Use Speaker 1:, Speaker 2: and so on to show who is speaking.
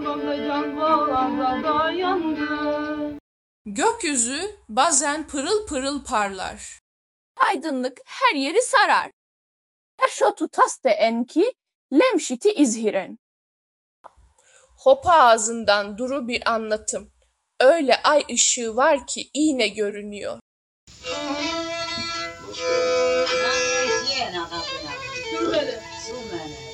Speaker 1: Gökyüzü bazen pırıl pırıl parlar.
Speaker 2: Aydınlık her yeri sarar. Eşotu taste enki lemşiti izhiren.
Speaker 1: Hopa ağzından duru bir anlatım. Öyle ay ışığı var ki iğne görünüyor.
Speaker 3: Su beni.